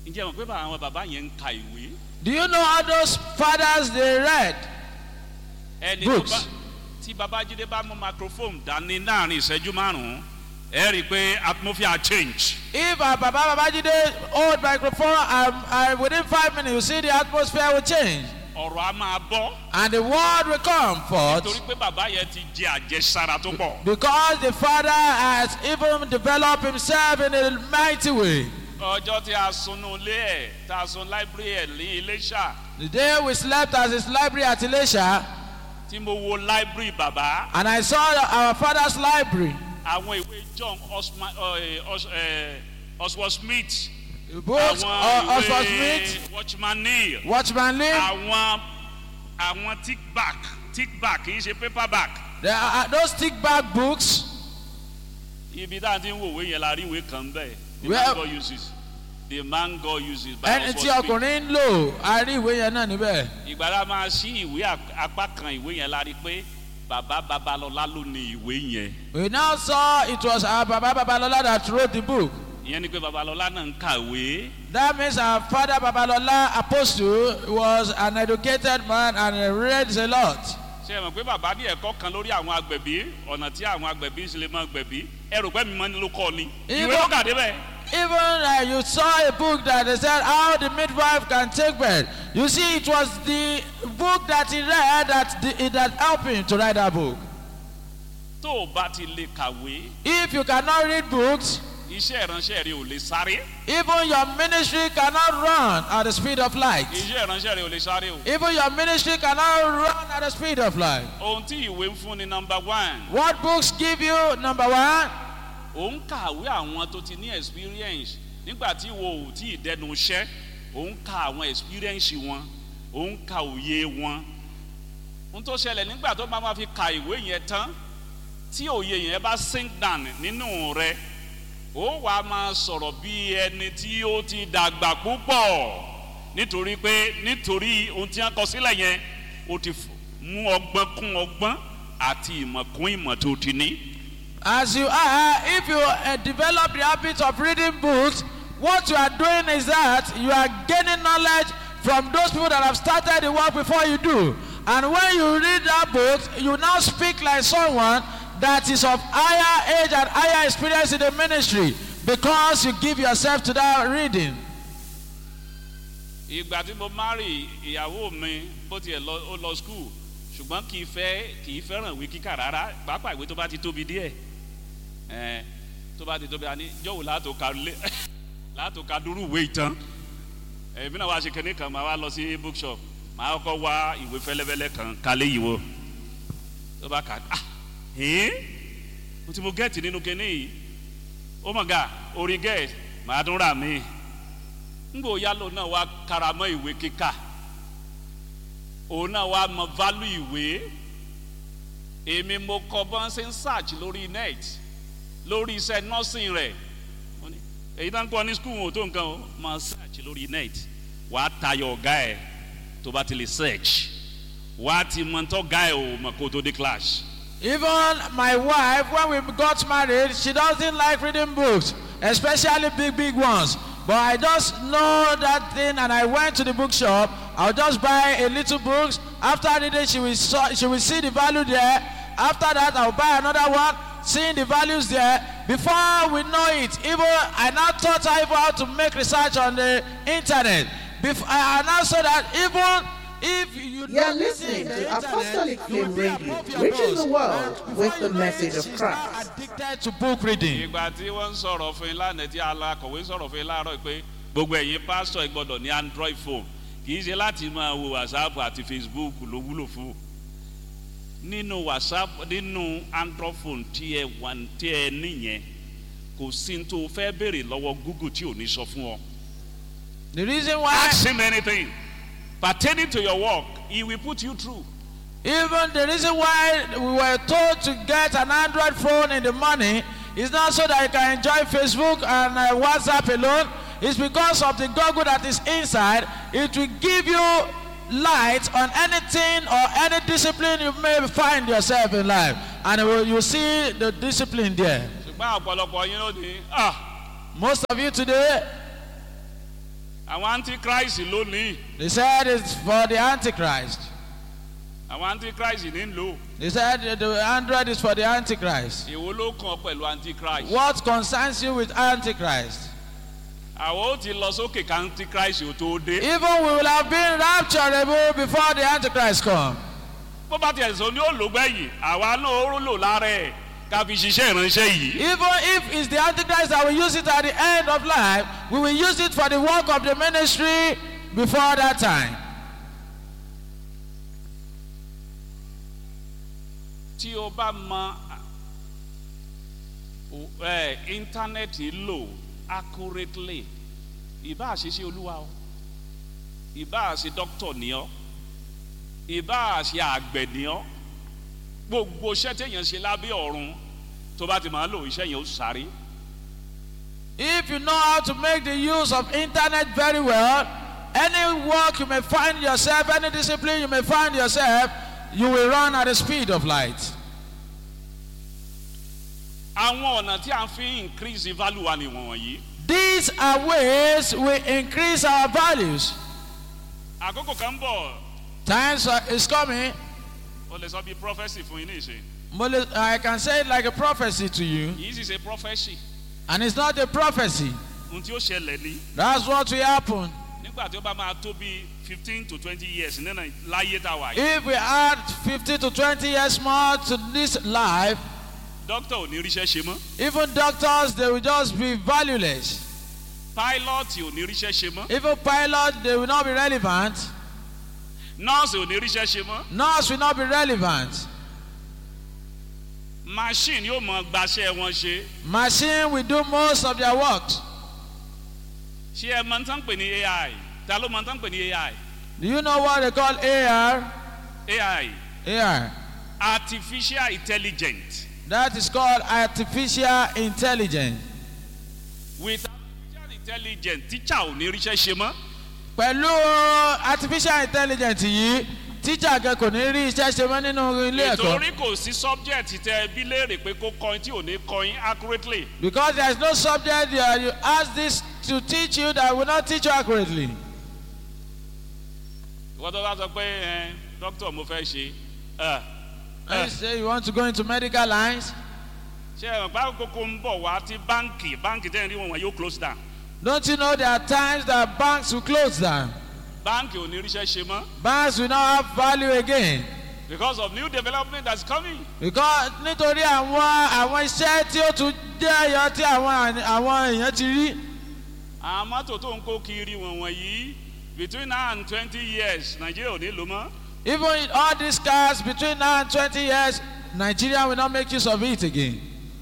ǹjẹ́ mọ̀ pé àwọn bàbá yẹn ń ka ìwé. Do you know how those fathers they read books? Tí Babájídé bá mú microphone dání láàrin ìṣẹ́jú márùn-ún, ẹ rí i pé atmosphere change. If Baba Babajide hold microphone, within 5 minutes you see the atmosphere will change. Ọ̀rọ̀ a máa bọ́. And the word will come forth. Nítorí pé bàbá yẹn ti jẹ àjẹsára tó pọ̀. Because the father has even developed himself in a mighty way. Ọjọ́ tí a sunú ilé ẹ̀, tá a sun library ẹ̀ ní Iléṣà. The day we slept at his library at Ilesha, Tí mo wo library bàbá. and I saw our father's library. Àwọn ìwé John Oswald Smith. Books, Àwọn Oswald Smith, ìwé Watchman Nee. Watchman Nee. Àwọn thick back kì í ṣe paperback. There are those thick back books. Ibi tá a ti ń wo ìwé yẹn la rí ìwé kan bẹ́ẹ̀. The Well- man God uses. The man God uses. By Ẹni tí Oswald Smith. ọkùnrin ń lò, a rí ìwé yẹn náà níbẹ̀. Ìgbà la máa ṣí ìwé apá kan ìwé yẹn la rí pé bàbá Babalọlá ló ní ìwé yẹn. We now saw it was our Baba Babalola that wrote the book. Ìyẹn ni pé Babalọlá náà ń kàwé. That means our father Babalola Apostle was an educated man and he read a lot. Ṣé ẹ mọ̀ pé bàbá ní ẹ̀kọ́ kan lórí àwọn agbẹ̀bí ọ̀nà tí àwọn agbẹ̀bí ṣe lè máa gbẹ̀bí ẹrù pẹ́ mi mọ́ ni ló kọ́ ni. Ìwé ló kà débẹ̀. Even you saw a book that they said how the midwife can take birth. You see, it was the book that he read that helped him to write that book. Tó o bá ti lè kàwé, If you cannot read books, iṣẹ́ ìránṣẹ́ rẹ ò lè sáré. even your ministry cannot run at the speed of light. Iṣẹ́ ìránṣẹ́ rẹ ò lè sáré o. Even your ministry cannot run at the speed of light. Ohun tí ìwé ń fún ni number one. What books give you? Number one, Ò ń kàwé àwọn tó ti ní experience nígbà tí wo ò tí ì dẹnu iṣẹ́. Ò ń ka àwọn experience wọn. Ò ń ka òye wọn. Ohun tó ṣẹlẹ̀ nígbà tó máa fi ka ìwé yẹn tán tí òye yẹn bá sink down nínú rẹ ó wàá máa sọ̀rọ̀ bí ẹni tí ó ti dàgbà púpọ̀ nítorí ohun tí wọ́n kọ sílẹ̀ yẹn ó ti mú ọgbọ́n kún ọgbọ́n àti ìmọ̀ kún ìmọ̀ tó ti ní. as you are, if you develop the habit of reading books, what you are doing is that you are gaining knowledge from those people that have started the work before you do. And when you read that book, you now speak like someone that is of higher age and higher experience in the ministry because you give yourself to that reading. Ìgbà tí mo marry ìyàwó mi bó tiẹ̀ ó lọ school ṣùgbọ́n kì í fẹ́ràn ìwé kíkà rárá pàápàá ìwé tó bá ti tóbi díẹ̀ tó bá ti tóbi àní jọ̀wọ́ látò ka dúró ìwé ìtàn èmi náà wá ṣe kẹ́ni kan máa wá lọ sí bookshop máa kọ́kọ́ wá ìwé fẹ́lẹ́fẹ́lẹ́ kan kálẹ̀ yìí wo tó bá kà mo ti mo gẹ́ẹ̀tì nínú kẹ́ni yìí ó mọ̀ gà orí gẹ́ẹ̀tì màá tún rà mí ngbò yálò náà wá karamọ́ ìwé kíkà òun náà wá mọ value ìwé èmi mo kọ bọ́n ṣe ń search lórí net lórí iṣẹ́ nursing rẹ̀ èyí tá ń kọ́ ní school ò tó nǹkan o máa search lórí net wàá tayọ ọ̀gá ẹ̀ tó bá ti lè search wàá ti mọ tó ọ̀gá ẹ̀ ò mọ̀ kó tó dé class. Even my wife, when we got married, she doesn't like reading books, especially big ones. But I just know that thing, and I went to the bookshop. I'll just buy a little books. After reading, she will see the value there. After that, I'll buy another one, seeing the values there. Before we know it, even I now taught her how to make research on the internet. I now saw that even if you're listening to Apostolic Flame Radio, reaching the world with the message of Christ. Addicted to book reading. Ìgbà tí wọ́n ń sọ̀rọ̀ fún yín lánàá tí alákọ̀wé sọ̀rọ̀ fún yín láàárọ̀ pé gbogbo ẹ̀yin pásítọ̀ ẹ gbọ́dọ̀ ní Android phone kì í ṣe láti máa wo WhatsApp àti Facebook ló wúlò fún. Nínú WhatsApp nínú Android phone tí ẹ níyẹn kò sí tó fẹ́ béèrè lọ́wọ́ Google tí ò ní sọ fún ọ. The reason why ask him anything pertaining to your work, he will put you through. Even the reason why we were told to get an Android phone in the morning is not so that you can enjoy Facebook and WhatsApp alone. It's because of the Google that is inside. It will give you light on anything or any discipline you may find yourself in life. And you see the discipline there. Most of you today, àwọn antichrist lónìí. They said it's for the Antichrist. àwọn antichrist ní ń lò. They said the Android is for the Antichrist. èwo ló kàn pẹ̀lú antichrist. What concerns you with Antichrist? àwọn ó ti lọ sókè ká antichrist ò tó dé. Even we will have been rapturable before the Antichrist come. bó bá tiẹ̀ sọ ní olùgbẹ̀yìn àwa náà ó lò lára ẹ̀ ká fi ṣiṣẹ́ ìránṣẹ́ yìí. Even if it's the Antichrist that will use it at the end of life, we will use it for the work of the ministry before that time. tí o bá mọ íńtánẹ́ẹ̀tì lò accurately ìbá àṣìṣe olúwa o ìbá àṣì dókítà ní ọ ìbá àṣì àgbẹ̀ ní ọ gbogbo iṣẹ́ téèyàn ṣe lábẹ́ ọ̀run tó bá ti máa lò iṣẹ́ yẹn ó sáré. If you know how to make the use of internet very well, any work you may find yourself, any discipline you may find yourself, you will run at the speed of light. àwọn ọ̀nà tí a fi increase value wa ni wọ̀nyí. These are ways we increase our values. àkókò kan bọ̀. Times is coming. o lè sọ bí prophecy fún yín ní ìṣe. I can say it like a prophecy to you. yìí sì ṣe prophecy. And it's not a prophecy. ohun tí ó ṣẹlẹ̀ ni. That's what will happen. nígbà tí ó bá máa tó bí 15 to 20 years nínú láyé tá a wà yìí. If we add 50 to 20 years more to this life, doctor ò ní ríṣẹ́ ṣe mọ́. even doctors, they will just be valueless. pilot ò ní ríṣẹ́ ṣe mọ́. Even pilots, they will not be relevant. nurse ò ní ríṣẹ́ ṣe mọ́. Nurse will not be relevant. machine yóò mọ gbaṣẹ́ wọn ṣe. Machine will do most of their works. ṣé ẹ mọ tán pè ní AI ta ló mọ tán pè ní AI. Do you know what they call AR? AI AR. artificial intelligence. That is called artificial intelligence. with artificial intelligence teacher ò ní ríṣẹ́ ṣe mọ́. Pẹ̀lú artificial intelligence yìí, teacher kan kò ní rí iṣẹ́ ṣe mọ́ nínú ilé ẹ̀kọ́. nítorí kò sí subject tẹ bí léèrè pé kó kọrin tí ò ní kọrin accurately. Because there is no subject that you ask this to teach you that will not teach you accurately. ìwọ́n tó bá sọ pé doctor mo fẹ́ ṣe. And you say you want to go into medical lines. ṣé ẹ mọ̀ pé àkókò ń bọ̀ wá tí báǹkì tẹ́ ẹ̀ rí wọn yóò close down. Don't you know there are times that banks will close down? báǹkì ò ní ríṣẹ́ ṣe mọ́. Banks will not have value again. because of new development that's coming. Because nítorí àwọn iṣẹ́ tí ó tún jẹ́ ẹyọ tí àwọn èèyàn ti rí. àwọn mọ́tò tó ń kó kiri wọ̀nyí between now and 20 years Nigeria ò ní lò mọ́. Even in all these cars between now and 20 years, Nigeria will not make use of it again.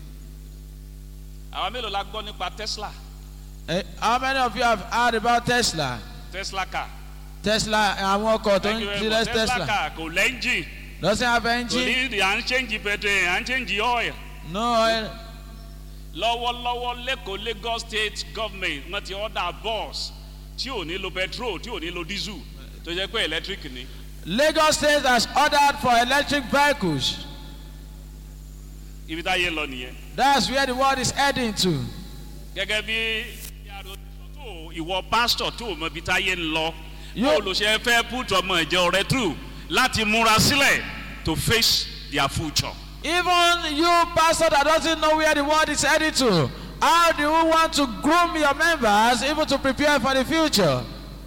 àwọn mélòó la gbọ́ nípa Tesla. How many of you have heard about Tesla? Tesla car. Tesla, àwọn ọkọ̀ tó ń tirẹ̀ Tesla Tesla. car kò lẹ́ńjì. Doesn't have kò engine. ní ìdí à ń change petrol à ń change oil. No oil. lọ́wọ́lọ́wọ́ lẹ́kọ̀ọ́ Lagos state government wọ́n ti order bus tí ò ní lo petrol tí ò ní lo diesel tó jẹ́ pé electric ni. Lagos State has ordered for electric vehicles. ibi táyé lọ nìyẹn. That's where the world is heading to. gẹ́gẹ́ bí ìwọ pastor tó mọ ibi táyé ń lọ. Yóò- yóò lọ ṣe fẹ́ put ọmọ ìjọ rẹ through láti múra sílẹ̀ to face their future. Even you, pastor, that doesn't know where the world is heading to, how do you want to groom your members even to prepare for the future?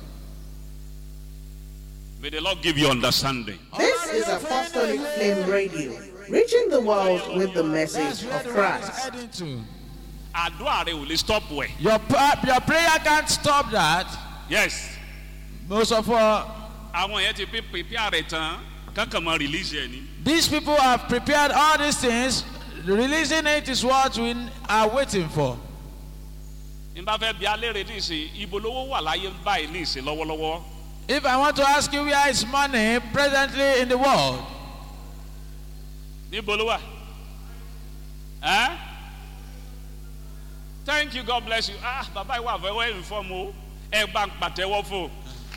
May the Lord give you understanding. This is Apostolic Flame Radio, reaching the world with the message of Christ. Heading to. àdúrà rẹ ò lè stop wẹ̀. Your prayer can't stop that. yes. Most of all, àwọn yẹn ti prepare rẹ̀ tán kankan mọ release ẹ̀ ni. these people have prepared all these things. Releasing it is what we are waiting for. n bá fẹ́ bí alẹ́ rẹ̀ ní ìsìn ibo lówó wà láyé báyìí ní ìsìn lọ́wọ́lọ́wọ́. If I want to ask you where is money presently in the world, níbo ló wà. Eh? Thank you, God bless you. Bàbá ìwà very inform o. Ẹ bá ń pàtẹ́wọ́ fún.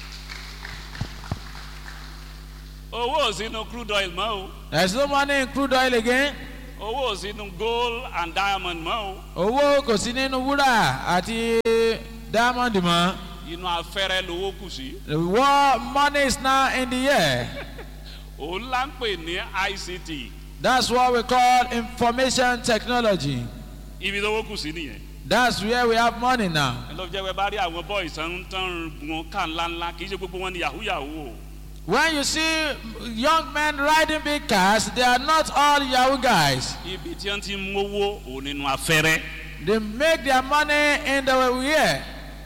Owó ò sínú crude oil mọ́ o. there's no money in crude oil again. Owó ò sínú gold and diamond mọ́ o. Owó kò sí nínú wúrà àti diamond mọ́. inú afẹ́rẹ́ lówó kù sí. The war money is now in the air. Òun là ń pè ní ICT. That's what we call information technology. Ibi lówó kù sí nìyẹn. That's where we have money now. Ẹ lọ jẹ́ pé bá rí àwọn boys tán gun ká ńláńlá kì í ṣe gbogbo wọn ni yahoo yahoo. When you see young men riding big cars, they are not all Yahoo guys. Ibi tí wọ́n ti ń mówó òun nínú afẹ́rẹ́. They make their money in the air.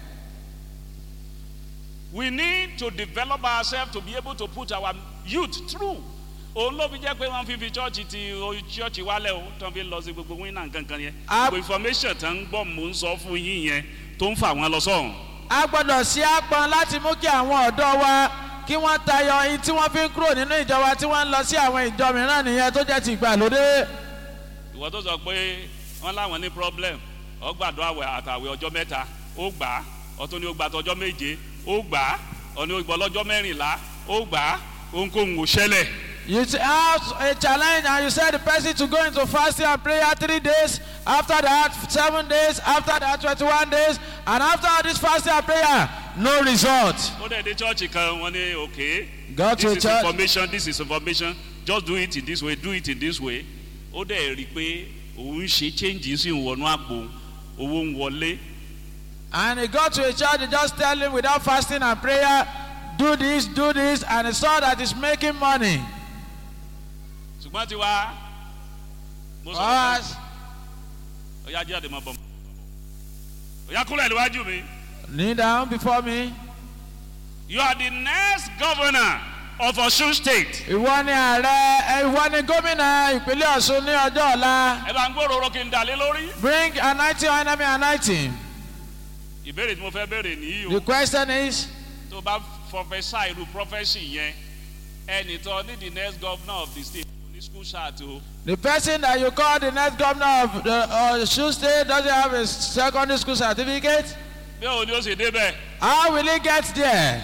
We need to develop ourselves to be able to put our youth through. Òun ló fi jẹ́ pé wọ́n fi church ti church wálẹ̀ o tó ń fi lọ sí gbogbo wíńnà nǹkankan yẹn. Gbogbo information tó ń gbọ́ mò ń sọ fún yín yẹn tó ń fà wọ́n lọ sọ́hùn. A gbọ́dọ̀ ṣe àpọn láti mú kí àwọn ọ̀dọ́ wa kí wọ́n tayọ èyí tí wọ́n fi ń kúrò nínú ìjọ wa tí wọ́n ń lọ sí àwọn ìjọ mìíràn nìyẹn tó jẹ́ ti ìgbàlódé. Ìwọ tó sọ pé wọ́n láwọn ní problem ó gbàdúrà àwẹ̀ àtàwẹ̀ ọjọ́ mẹ́ta ó gbà á ọtún ni ó gbà tọjọ́ méje ó gbà á ọ̀ni ó gbọ́ lọ́jọ́ mẹ́rìnlá ó gbà á ohunkóhun ò ṣẹlẹ̀. You have a challenge and you say the person to go into fasting and prayer 3 days, after that 7 days, after that 21 days, and after this fasting and prayer, no result. Ó dẹ̀ dé church kan wọ́n ní okay. Go to a church. This is information. Just do it in this way. Do it in this way. Ó dẹ̀ rí i pé òun ṣe change sí ìwọ̀nù àpò owó ń wọlé. And he got to a church, they just tell him without fasting and prayer, do this, and he saw that he's making money. Ṣùgbọ́n ti wá. Us. Oya jáde mọ́ bọ̀. Oya kúrò níwájú mi. Kneel down before me. You are the next governor of Osun State. Ìwọ ni ààrẹ, ìwọ ni gómìnà ìpínlẹ̀ Ọ̀ṣun ní ọjọ́ ọ̀la. Ẹ bá ń gbòòrò kí n dà lé lórí. Bring anointing on enemy anointing. Ìbéèrè tí mo fẹ́ béèrè nìyí o. The question is. Tó bá prophesy irú prophecy yẹn, ẹnì tó ní the next governor of the state ní school chart o. The person that you call the next governor of the Osun State doesn't have a secondary school certificate. Bí òun ni ó ṣe débẹ̀. How will he get there?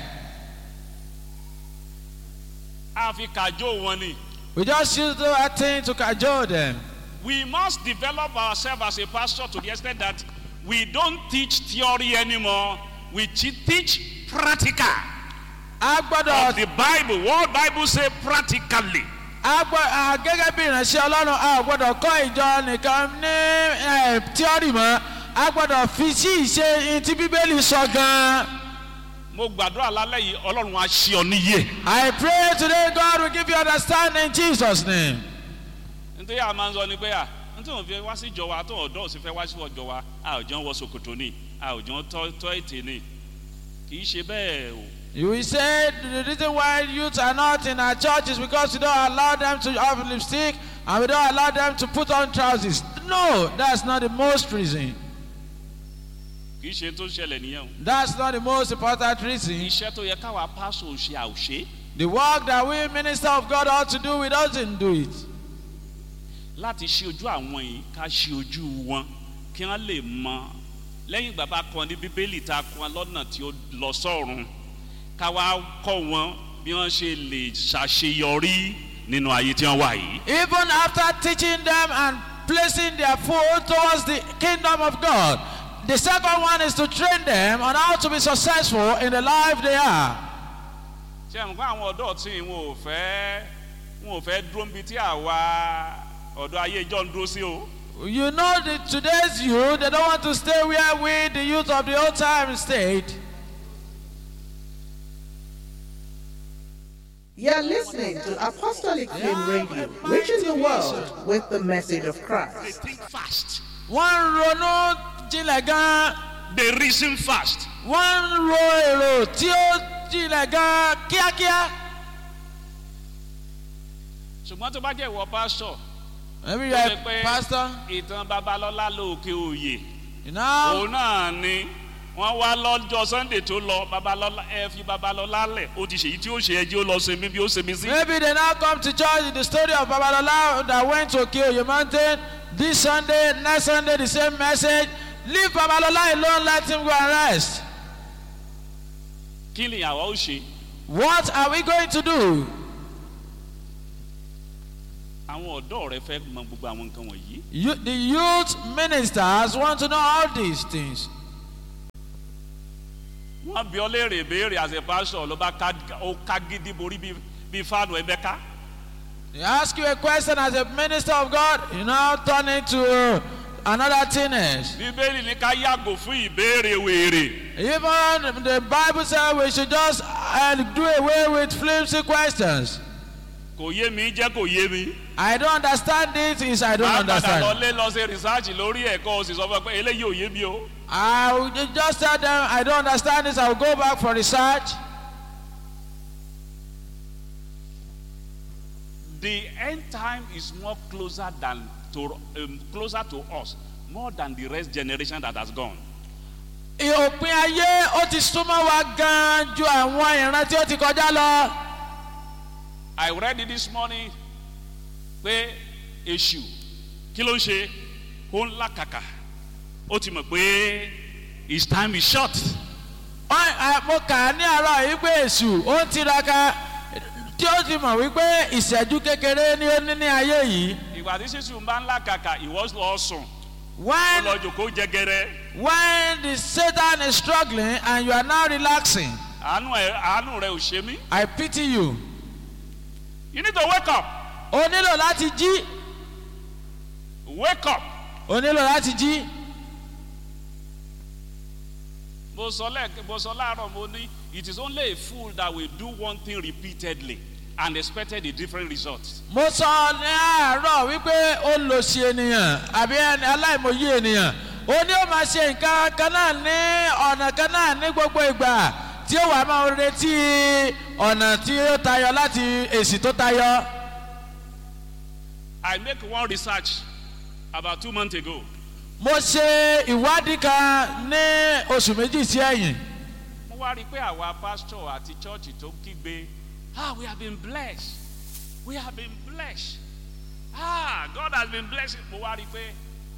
A fi kàjó wọn ni. We just use that thing to cajole them. We must develop ourselves as a pastor to the extent that we don't teach theory anymore. We teach practical. A gbọ́dọ̀. Of the Bible. What Bible say practically. Gẹ́gẹ́ bí ìránṣẹ́ Ọlọ́run a gbọ́dọ̀ kọ́ ìjọ nìkan ní tíọ́rì mọ́. A gbọ́dọ̀ fi sí ìṣe tí Bíbélì sọ gan-an. Mo gbàdúrà lálẹ́ yìí Ọlọ́run á ṣí ọ níyè. I pray today God will give you understanding in Jesus' name. Nítorí a máa ń sọ ni pé nítorí òun fi wá sí ìjọ wa tó ọ̀dọ́ òsì fẹ́ wá sí ọjọ́ wa a ò jọ ń wọ ṣòkòtò ni a ò jọ ń tọ́ ètè ni kì í ṣe bẹ́ẹ̀ o. You will say the reason why youths are not in our church is because we don't allow them to have lipstick and we don't allow them to put on trousers. No, that's not the most reason. Kì í ṣe tó ṣẹlẹ̀ nìyẹn o. That's not the most important reason. Iṣẹ́ tó yẹ káwa pásọ̀ ṣe àwòṣe. The work that we minister of God ought to do, we doesn't do it. Láti ṣe ojú àwọn yìí ká ṣe ojú wọn kí wọ́n lè mọ lẹ́yìn bàbá kan ní Bíbélì ta kan lọ́nà tí ó lọ sọ́run ká wá kọ́ wọn bí wọ́n ṣe lè ṣàṣeyọrí nínú ayé tí wọ́n wà yìí. Even after teaching them and placing their foot towards the kingdom of God, the second one is to train them on how to be successful in the life they are. Ṣé àwọn ọ̀dọ́ tí wọn ò fẹ́ dúró níbi tí àwa ọ̀dọ́ ayé ìjọ ń dúró sí o. You know that today's youth, they don't want to stay where we, the youth of the old time, stayed. You're listening to Apostolic Flame Radio, reaching the world with the message of Christ. They think fast. Wọ́n ronú jinlẹ̀ gan. They reason fast. Wọ́n ro èrò tí ó jinlẹ̀ gan kíákíá. Ṣùgbọ́n tó bá jẹ́ ìwọ pásítọ̀. Maybe you are a pastor. Ìtàn Babalọ́lá lóòkè òye. You know. Òun náà ni wọ́n wá lọ́jọ́ Sunday tó lọ Babalọ́lá ẹ fi Babalọ́lá lẹ̀ ó ti ṣèyí tí ó ṣe ẹjẹ́ ó lọ sinmi bí ó sinmi sí. Maybe they now come to church in the story of Babalola that went to Okeoye Mountain this Sunday, next Sunday the same message. Leave Babalola alone, let him go and rest. Kí ni àwa ó ṣe? What are we going to do? Àwọn ọ̀dọ́ rẹ fẹ́ mọ gbogbo àwọn nǹkan wọ̀nyí. The youth ministers want to know all these things. wọ́n bí ọ léèrè béèrè as a pastor ló bá ká gidi borí bí fáànù ẹ̀bẹ́ká. They ask you a question as a minister of God, you now turn into another thing else. Bíbélì ní ká yàgò fún ìbéèrè wèrè. Even the Bible says we should just do away with flimsy questions. Kò yé mi jẹ́ kò yé mi. I don't understand it is I don't understand. Àgbàdà lọ ṣe research lórí ẹ̀kọ́ òsì sọ fún ẹ pé eléyìí ò yé mi o. I will just tell them I don't understand this. I will go back for research. The end time is more closer to us, more than the rest generation that has gone. Òpin ayé ó ti súnmọ́ wa gan ju àwọn ìran tí ó ti kọjá lọ. I read it this morning pé èṣù kí ló ń ṣe ó ń làkàkà ó ti mọ̀ pé his time is short. Mo kà á ní àárọ̀ yìí pé èṣù ó ń tiraka tí ó ti mọ̀ wípé ìṣẹ́jú kékeré ni ó ní ní ayé yìí. Ìgbà tí sísù ń bá ń làkàkà ìwọ lọ sùn. When the Satan is struggling and you are now relaxing, àánú rẹ ò ṣe mí. I pity you. You need to wake up. O nílò láti jí. Wake up. O nílò láti jí. Mo sọ láàárọ̀ mo ní it is only a fool that will do one thing repeatedly and expected a different result. Mo sọ ní àárọ̀ wípé olòṣì ènìyàn àbí aláìmọye ènìyàn ó ní ó máa ṣe nǹkan kan náà ní ọ̀nà kan náà ní gbogbo ìgbà tí ó wà máa retí ọ̀nà tí ó tayọ láti èsì tó tayọ. I make one research about 2 months ago. Mo ṣe ìwádìí kan ní oṣù méjì sí ẹ̀yìn. Mo wá rí i pé àwa pastor àti church tó kígbe we have been blessed. We have been blessed. God has been blessed. Mo wá rí i pé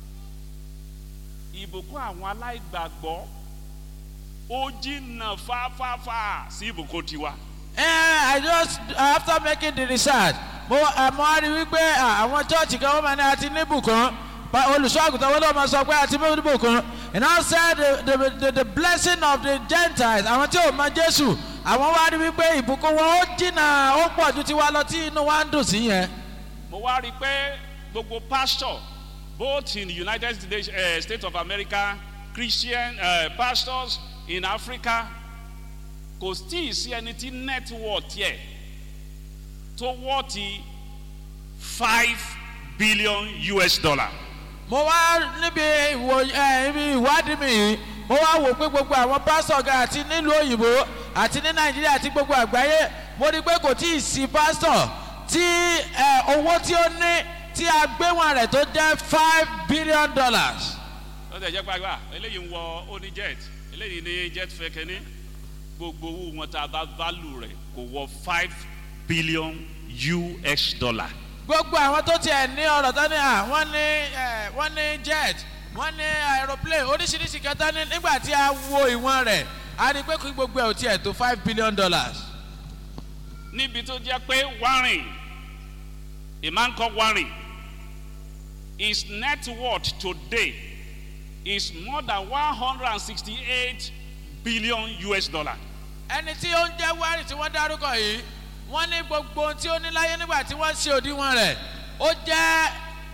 ìbùkún àwọn aláìgbàgbọ́ ó jìnnà fáfáfá sí ìbùkún tiwa. After making the research, mo wá rí wípé àwọn church kan wọ́n máa ní àti níbùkún olùṣọ́àgùtàn wọ́n lọ́ọ́ máa sọ pé àti níbùkún. And I said the blessing of the Gentiles àwọn tí ò mọ Jésù àwọn wá rí wípé ìbùkún wọn ó jìnnà ó pọ̀ ju tiwa lọ tí inú wa ń dùn sí yẹn. Mo wá rí i pé gbogbo pastor both in the United States of America, Christian pastors in Africa, kò tí ì sí ẹni tí net worth yẹ tó wọ́ọ̀tì $5 billion. Mo wá níbi ìwádìí mi mo wá wò pé gbogbo àwọn pásítọ̀ gan àti nílùú òyìnbó àti ní Nàìjíríà àti gbogbo àgbáyé mo rí pé kò tí ì sí pásítọ̀ tí owó tí ó ní tí a gbé wọn rẹ̀ tó jẹ́ $5 billion. Ó ti jẹ́ pàgbà eléyìí ń wọ ó ní jet eléyìí ní jet fẹ́kẹ́ ní gbogbo owó wọn tá a bá value rẹ̀ kò wọ $5 billion. Gbogbo àwọn tó tiẹ̀ ní ọ̀rọ̀ tó ní wọ́n ní jet wọ́n ní aeroplane oríṣiríṣi kẹta ní nígbà tí a wo ìwọ̀n rẹ̀ a rí pé kí gbogbo ẹ̀ ò tiẹ̀ tó $5 billion. Níbi tó jẹ́ pé Warren, a man called Warren, his net worth today is more than $168 billion. Ẹni tí ó ń jẹ́ Warren tí wọ́n dárúkọ yìí wọ́n ní gbogbo ohun tí ó ní láyé nígbà tí wọ́n ṣe òdiwọ̀n rẹ̀ ó jẹ́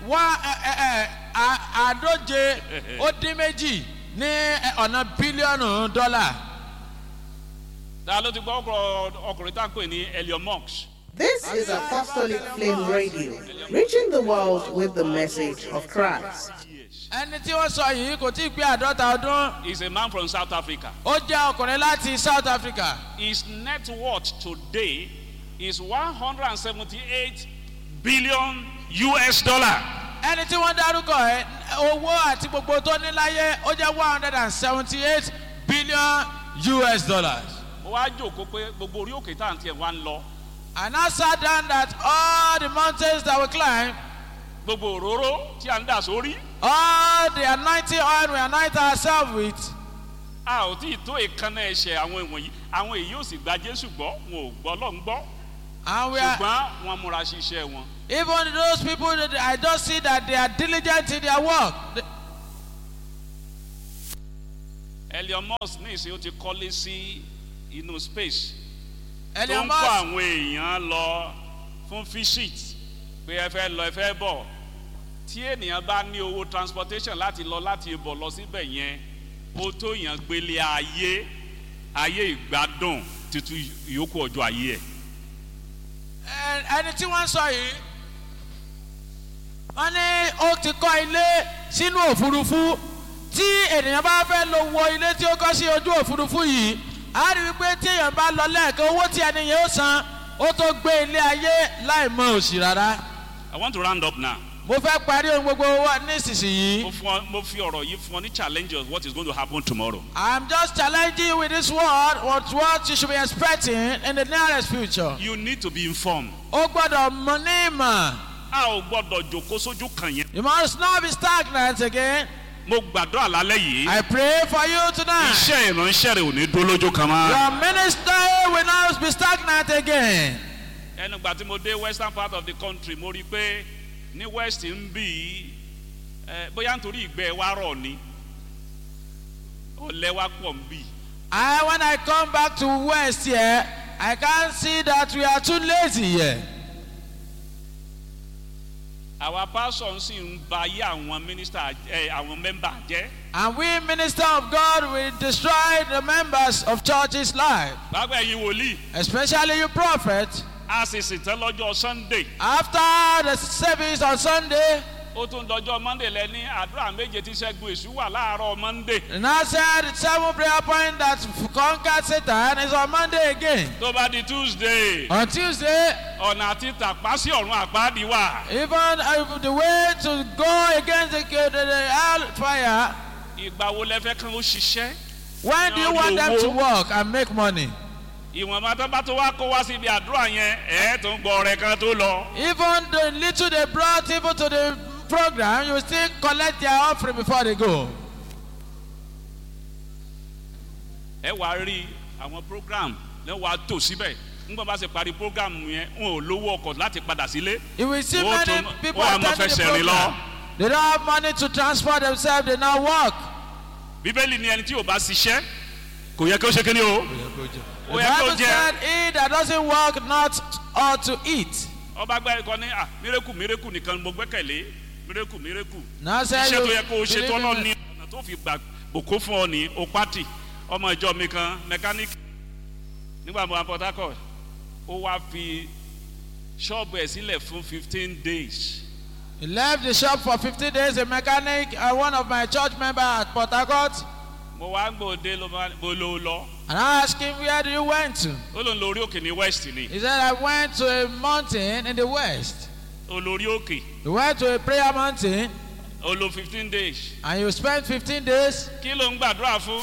$138 ní ọ̀nà bílíọ̀nù dọ́là. Ta ló ti gbọ́ ọkùnrin tá a pè ní Elon Musk. This is Apostolic Flame Radio, reaching the world with the message of Christ. Ẹni tí wọ́n sọ yìí kò tí ì pé 50 ọdún. He is a man from South Africa. Ó jẹ́ ọkùnrin láti South Africa. His net worth today is $178 billion. Ẹni tí wọ́n dárúkọ ẹ̀ owó àti gbogbo tó ní láyé ó jẹ́ $178 billion. Mo wá jókòó pé gbogbo orí òkè tá à ń tiẹ̀ wá ń lọ. And I sat down that all the mountains that we climb, gbogbo òróró tí à ń dà sórí. All the anointing oil we anoint ourselves with. A ò tí ì tó ìkànnà ẹ̀ṣẹ̀ àwọn ìwọ̀nyí àwọn èyí ò sì gba Jésù gbọ́ wọn ò gbọ́ Ọlọ́run gbọ́. Ṣùgbọ́n wọ́n múra ṣiṣẹ́ wọn. Even those people that I just see that they are diligent in their work. Elon Musk ní ìsìn ó ti kọ́lé sí inú space tó Elon ń kó Musk, àwọn èèyàn lọ fún visit pé ẹ fẹ́ lọ ẹ fẹ́ bọ̀ tí ènìyàn bá ní owó transportation láti lọ láti bọ̀ lọ síbẹ̀ yẹn ó tó yàn gbélé ayé ìgbádùn títú ìyókù ọjọ́ ayé ẹ̀. ẹni tí wọ́n sọ yìí wọ́n ní ó ti kọ́ ilé sínú òfurufú tí ènìyàn bá fẹ́ lọ wọ ilé tí ó kọ́ sí ojú òfurufú yìí á rí wípé tí èèyàn bá lọ lẹ́ẹ̀kan owó tí ẹni yẹn ó san ó tó gbé ilé ayé láì mọ òṣì rárá. I want to round up now. mo fẹ́ parí ohun gbogbo wa nísinsìnyí. mo fi ọ̀rọ̀ yìí fún ọ ní challenge of what is going to happen tomorrow. I'm just challenging you with this word what you should be expecting in the nearest future. You need to be informed. ó gbọ́dọ̀ mọ ní ìmọ̀. A ò gbọ́dọ̀ jókòó sójú kan yẹn. You must not be stagnant again. Mo gbàdúrà lálẹ́ yìí. I pray for you tonight. Iṣẹ́ ìránṣẹ́ rẹ̀ ò ní dúró lójú kan mọ́. Your ministry will not be stagnant again. Ẹnugbà tí mo dé western part of the country mo rí i pé ní west ń bì í bóyá nítorí ìgbẹ́ wa rọ̀ ni ọ̀lẹ́ wa pọ̀ ń bì. When I come back to west here, I can't see that we are too lazy here. Our pastor sì ń ba ayé àwọn minister àwọn member jẹ́. And we minister of God will destroy the members of church's life. Báwo ẹ̀yin wòlíì? Especially you prophet. A sì sìntẹ́ lọ́jọ́ Sunday. After the service on Sunday. Ó tún dọjọ́ Monday lẹ́ni àdúrà méje tí ṣẹ́gun èṣù wà láàárọ̀ Monday. And I said 7 prayer point that conquered Satan is on Monday again. Tó bá di Tuesday. On Tuesday. Ọ̀nà àti tàpá sí ọ̀run àpáàdì wà. Even the way to go against the hellfire. Ìgbà wo lẹ fẹ́ kán ó ṣiṣẹ́? When do you want them to work and make money? Ìwọ̀nba tó bá tó wá kó wá síbi àdúrà yẹn tó ń gbọ́ ọ̀rẹ́ kan tó lọ. Even the little they brought even to the program, you still collect their offering before they go. Ẹ wá rí àwọn program lẹ́ wàá tò síbẹ̀ nígbà bá ṣe parí program yẹn wọn ò lówó ọkọ̀ láti padà sílé. You will see many people attending the program. program. They don't have money to transport themselves, they now walk. Bíbélì ni ẹni tí ò bá ṣiṣẹ́ kò yẹ kí ó ṣe kí ni o. The Bible said he that doesn't work not ought to eat. Ọba gbẹ́ ẹ̀kọ́ ní mírèkù nìkan mo gbẹ́kẹ̀lé mírèkù. Now say iṣẹ́ tó yẹ kó o ṣe tó lọ ní ọ̀nà tó fi gbà òkú fún ọ ní o pátì ọmọ ìjọ mi kan mẹkáníìkì nígbà mo wà Port Harcourt ó wá fi ṣọ́ọ̀bù ẹ̀ sílẹ̀ fún 15 days. He left the shop for 15 days, a mechanic, one of my church members at Port Harcourt. Mo wá gbòde ló lọ. And I asked him, where do you went to? Ó lọ lórí òkè ní west ni. He said, I went to a mountain in the west. Olórí òkè. You went to a prayer mountain. Ó lò 15 days. And you spent 15 days. Kí ló ń gbàdúrà fún?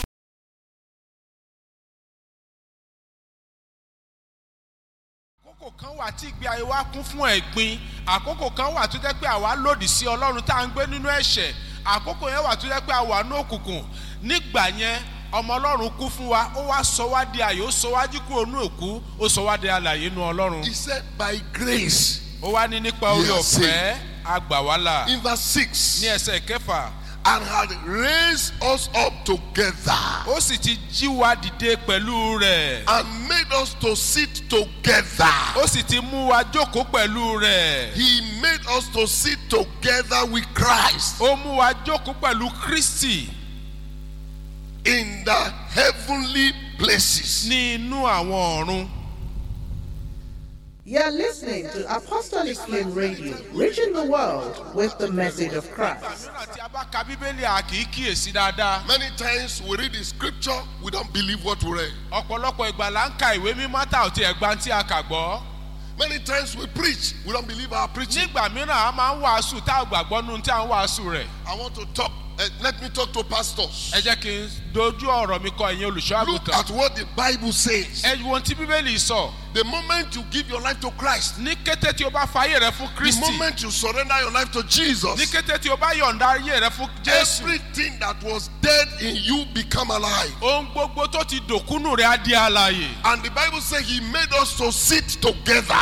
Àkókò kan wà tí ìgbé ayé wa kún fún ẹ̀gbin. Àkókò kan wà tó jẹ́ pé àwa lòdì sí Ọlọ́run tá à ń gbé nínú ẹ̀ṣẹ̀. Àkókò yẹn wà tó jẹ́ pé àwa ní òkùnkùn. Nígbà yẹn ọmọ Ọlọ́run kú fún wa, ó wá sọ wá di àyè, ó sọ wá jí kúrò nínú òkú, ó sọ wá di alààyè nínú Ọlọ́run. He said by grace. Ó wá ní nípa orí ọ̀fẹ́ àgbà wá là. In verse 6. Ní ẹsẹ̀ kẹfà. And had raised us up together. Ó sì ti jí wa dìde pẹ̀lú rẹ̀. And made us to sit together. Ó sì ti mú wa jókòó pẹ̀lú rẹ̀. He made us to sit together with Christ. Ó mú wa jókòó pẹ̀lú Kristi. In the heavenly places. Ní inú àwọn ọ̀run. You're listening to Apostolic Flame Radio, reaching the world with the message of Christ. Many times we read the scripture, we don't believe what we read. Many times we preach, we don't believe our preaching. I want to talk. Let me talk to pastors. Look at what the Bible says. The moment you give your life to Christ, the moment you surrender your life to Jesus, everything that was dead in you become alive. And the Bible says He made us to sit together.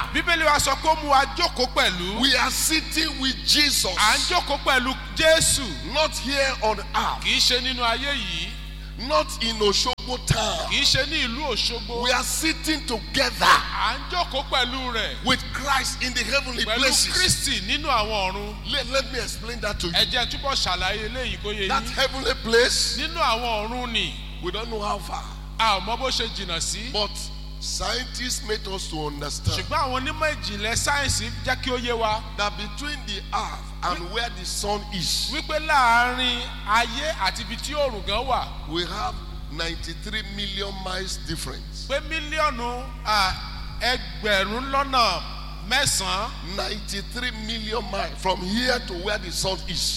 We are sitting with Jesus, not here on earth. Not in Oshogbo town. Kì í ṣe ní ìlú Òṣogbo. We are sitting together. À ń jókòó pẹ̀lú rẹ̀. With Christ in the heavenly places. Pẹ̀lú Kristi nínú àwọn ọ̀run. Let me explain that to you. Ẹ jẹ́ túbọ̀ ṣàlàyé eléyìí kó yé yín. That heavenly place. Nínú àwọn ọ̀run ni. We don't know how far. A ò mọ bó ṣe jìnnà sí. But scientists made us to understand. Ṣùgbọ́n àwọn onímọ̀ ìjìnlẹ̀ sáyẹ́nsì jẹ́ kí ó yé wa. That between the earth and where the sun is. Wípé láàárín ayé àti ibi tí òòrùn gan wà. We have 93 million miles difference. Pé mílíọ̀nù ẹgbẹ̀rún lọ́nà mẹ́sàn-án. 93 million miles from here to where the sun is.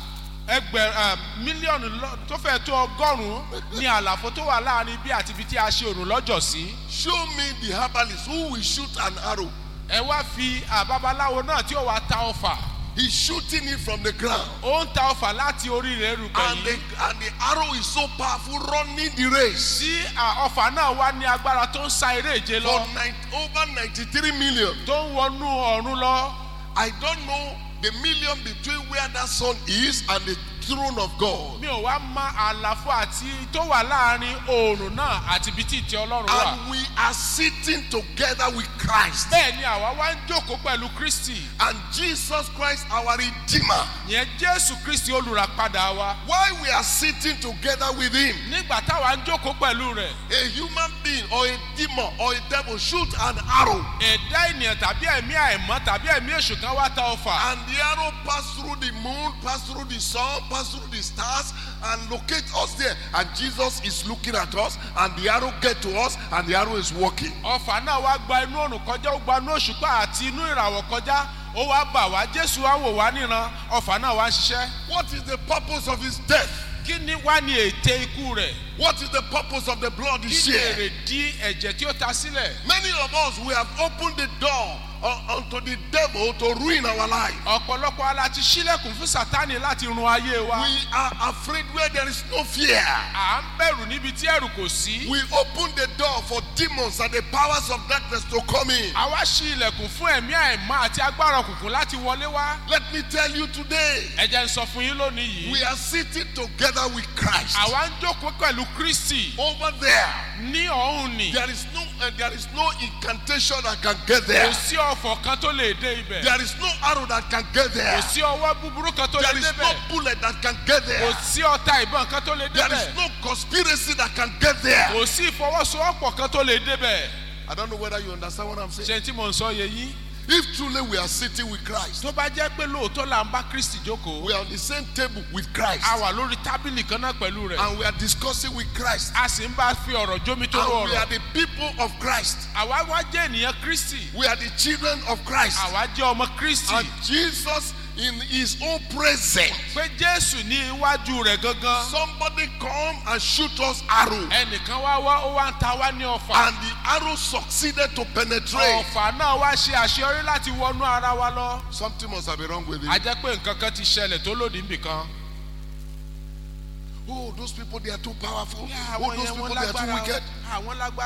Mílíọ̀nù tó fẹ́ tó 100 ní àlàfo tó wà láàrin bí àti ibi tí a ṣe òrùn lọ́jọ́ sí. Show me the herbalist who will shoot an arrow. Ẹ wá fi babaláwo náà tí ó wá ta ọfà. He's shooting it from the ground. Ó ń ta ọfà láti orí rẹ̀ rúbẹ̀ yìí. And the arrow is so powerful running the race. Tí ọfà náà wá ní agbára tó ń sa eré ìje lọ. For over 93 million. Tó ń wọnú ọ̀run lọ. I don't know the million between where that sun is and the throne of God. Mi ò wá mọ àlàfo àti tó wà láàrin oòrùn náà àti ibi tí ìtẹ́ Ọlọ́run wà. And we are sitting together with Christ. Bẹ́ẹ̀ ni àwa wá ń jókòó pẹ̀lú Kristi. And Jesus Christ our Redeemer. Yẹn Jésù Kristi olùràpadà wa. Why we are sitting together with him? Nígbà táwa ń jókòó pẹ̀lú rẹ̀. A human being or a demon or a devil shoot an arrow. Ẹ̀dá ènìyàn tàbí ẹ̀mí àìmọ́ tàbí ẹ̀mí èṣù kan wá ta ọfà. And the arrow pass through the moon, pass through the sun, pass through the stars and locate us there. And Jesus is looking at us and the arrow get to us and the arrow is walking. Ọfà náà wá gba inú ọ̀run kọjá, ó gba inú òṣùpá àti inú ìràwọ̀ kọjá. Ó wá bà wá, Jésù wá wò wá níran, ọfà náà wá ń ṣiṣẹ́. What is the purpose of his death? Kí ni wá ní ète ikú rẹ̀? What is the purpose of the blood he shed? Kí ni èrèdí ẹ̀jẹ̀ tí ó ta sílẹ̀? Many of us, we have opened the door unto the devil to ruin our life. Ọ̀pọ̀lọpọ̀ ala ti ṣílẹ̀kùn fún Sátánì láti run ayé wa. We are afraid where there is no fear. À ń bẹ̀rù níbi tí ẹ̀rù kò sí. We open the door for demons and the powers of darkness to come in. Àwa ṣí ilẹ̀kùn fún ẹ̀mí àìmọ́ àti agbára òkùnkùn láti wọlé wá. Let me tell you today. Ẹ jẹ́ n sọ fún yín lónìí yìí. We are sitting together with Christ. Àwa ń jókòó pẹ̀lú Kristi. Over there. Ní ọ̀hún ni. There is no incantation that can get there. Kò sí ọ̀fọ̀ kan tó lè dé ibẹ̀. There is no arrow that can get there. Kò sí ọwọ́ búburú kan tó lè débẹ̀. There is no bullet that can get there. Kò sí ọta ìbọn kan tó lè débẹ̀. There is no conspiracy that can get there. Kò sí ìfọwọ́sowọ́pọ̀ kan tó lè débẹ̀. I don't know whether you understand what I'm saying. Ṣé tí mo ń sọ yé yín? If truly we are sitting with Christ. Tó bá jẹ́ pé lóòótọ́ là ń bá Kristi jókòó. We are on the same table with Christ. A wà lórí tábìlì kan náà pẹ̀lú rẹ̀. And we are discussing with Christ. A sì ń bá fi ọ̀rọ̀ jómi tó rọrọ̀. And we are the people of Christ. Àwa wá jẹ́ ènìyàn Kristi. We are the children of Christ. Àwa jẹ́ ọmọ Kristi. And Jesus in his own presence. Pé Jésù ní iwájú rẹ̀ gangan. Somebody come and shoot us arrow. Ẹnìkan wá ó wá ń ta wá ní ọfà. And the arrow succeeded to penetrate. Ọfà náà wá ṣe àṣeyọrí láti wọnú ara wa lọ. Something must have been wrong with it. A jẹ́ pé nǹkan kan ti ṣẹlẹ̀ tó lòdì níbìkan. Oh, those people they are too powerful. Oh, those people they are too wicked.